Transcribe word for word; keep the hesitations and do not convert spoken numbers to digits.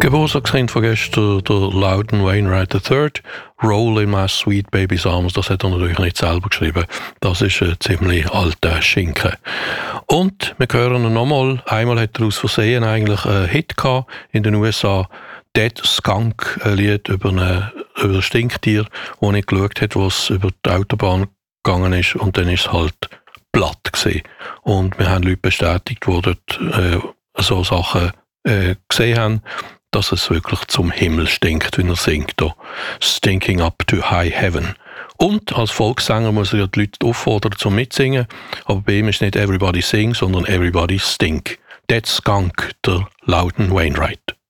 Geburtstagskind von gestern, der Loudon Wainwright der Dritte. Roll in my sweet baby's arms, das hat er natürlich nicht selber geschrieben. Das ist ein ziemlich alter Schinken. Und wir hören ihn nochmal. Einmal hat er aus Versehen eigentlich einen Hit gehabt in den U S A. Dead Skunk, ein Lied über, eine, über ein Stinktier, wo nicht geschaut hat, was über die Autobahn gegangen ist. Und dann ist es halt platt gewesen. Und wir haben Leute bestätigt, die dort äh, so Sachen äh, gesehen haben, dass es wirklich zum Himmel stinkt, wenn er singt. Da. Stinking up to high heaven. Und als Volkssänger muss er ja die Leute auffordern zum Mitsingen. Aber bei ihm ist nicht Everybody Sing, sondern Everybody Stink. Dead Skunk, der Loudon Wainwright.